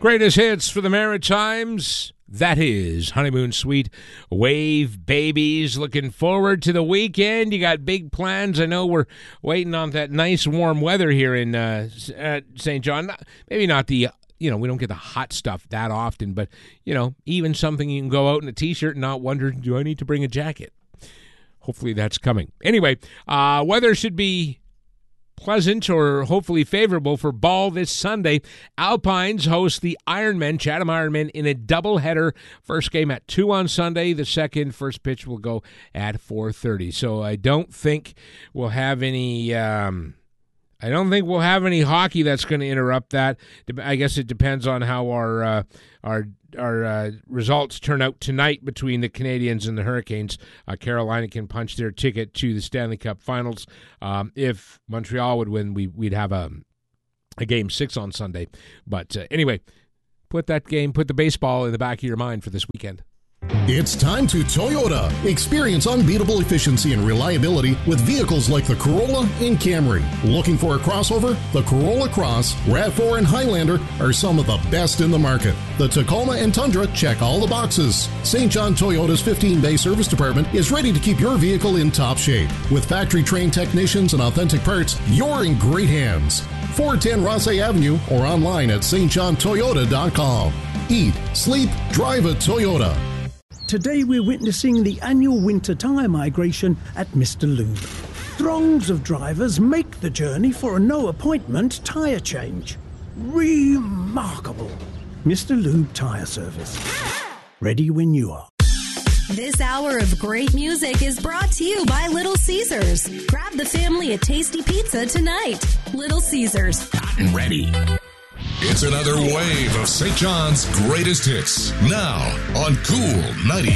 Greatest hits for the Maritimes. That is Honeymoon Suite, Wave Babies. Looking forward to the weekend. You got big plans. I know we're waiting on that nice warm weather here in St. John. Maybe not the, we don't get the hot stuff that often, but, even something you can go out in a T-shirt and not wonder, do I need to bring a jacket? Hopefully that's coming. Anyway, weather should be pleasant or hopefully favorable for ball this Sunday. Alpines host the Ironmen, Chatham Ironmen, in a doubleheader. First game at 2 on Sunday. The first pitch will go at 4:30. So I don't think we'll have any hockey that's going to interrupt that. I guess it depends on how our results turn out tonight between the Canadiens and the Hurricanes. Carolina can punch their ticket to the Stanley Cup Finals. If Montreal would win, we'd have a Game 6 on Sunday. But anyway, put the baseball in the back of your mind for this weekend. It's time to Toyota. Experience unbeatable efficiency and reliability with vehicles like the Corolla and Camry. Looking for a crossover? The Corolla Cross, RAV4, and Highlander are some of the best in the market. The Tacoma and Tundra check all the boxes. St. John Toyota's 15-bay service department is ready to keep your vehicle in top shape. With factory-trained technicians and authentic parts, you're in great hands. 410 Rossay Avenue or online at stjohntoyota.com. Eat, sleep, drive a Toyota. Today we're witnessing the annual winter tyre migration at Mr. Lube. Throngs of drivers make the journey for a no-appointment tyre change. Remarkable. Mr. Lube Tyre Service. Ready when you are. This hour of great music is brought to you by Little Caesars. Grab the family a tasty pizza tonight. Little Caesars. Hot and ready. It's another wave of St. John's greatest hits. Now on Cool 90.